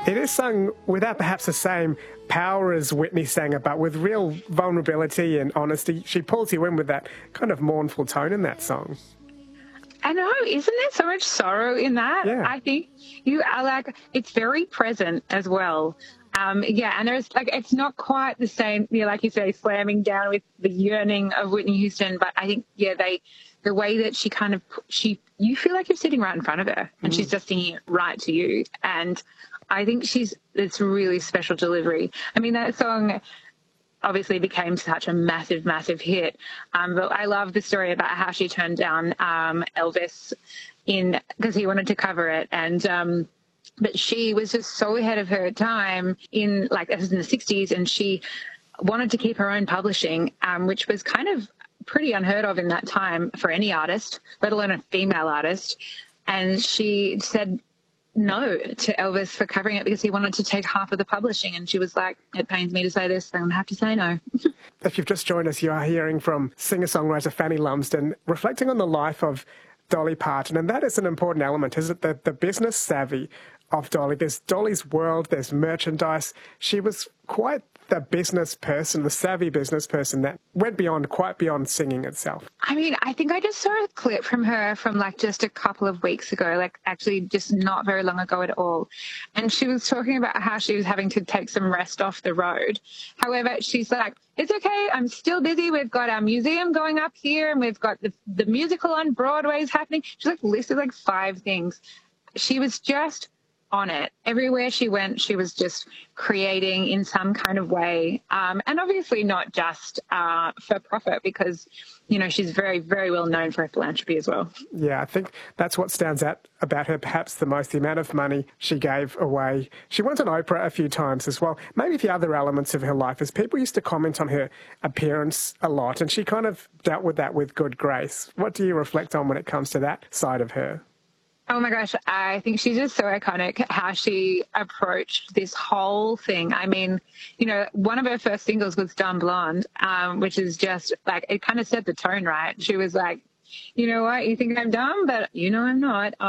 It is sung without perhaps the same power as Whitney sang it, but with real vulnerability and honesty. She pulls you in with that kind of mournful tone in that song. I know, isn't there so much sorrow in that? Yeah. I think you are like, it's very present as well. Yeah, and there's like, it's not quite the same, like you say, slamming down with the yearning of Whitney Houston, but I think, the way that she kind of, you feel like you're sitting right in front of her and she's just singing it right to you. And I think it's really special delivery. I mean, that song obviously became such a massive, massive hit. But I love the story about how she turned down Elvis because he wanted to cover it. And but she was just so ahead of her time it was in the 60s, and she wanted to keep her own publishing, which was kind of pretty unheard of in that time for any artist, let alone a female artist. And she said no to Elvis for covering it because he wanted to take half of the publishing. And she was like, it pains me to say this, I'm going to have to say no. If you've just joined us, you are hearing from singer-songwriter Fanny Lumsden reflecting on the life of Dolly Parton. And that is an important element, is it? The business savvy of Dolly. There's Dolly's world, there's merchandise. She was quite the business person, the savvy business person that went quite beyond singing itself. I mean, I think I just saw a clip from her from just a couple of weeks ago, actually just not very long ago at all. And she was talking about how she was having to take some rest off the road. However, she's like, it's okay, I'm still busy. We've got our museum going up here and we've got the musical on Broadway is happening. She's listed 5 things. She was just on it. Everywhere she went, she was just creating in some kind of way. And obviously not just for profit, because, she's very, very well known for her philanthropy as well. Yeah, I think that's what stands out about her perhaps the most, the amount of money she gave away. She went on Oprah a few times as well. Maybe the other elements of her life is people used to comment on her appearance a lot, and she kind of dealt with that with good grace. What do you reflect on when it comes to that side of her? Oh my gosh, I think she's just so iconic how she approached this whole thing. I mean, one of her first singles was Dumb Blonde, which is just it kind of set the tone, right? She was like, you know what, you think I'm dumb, but I'm not.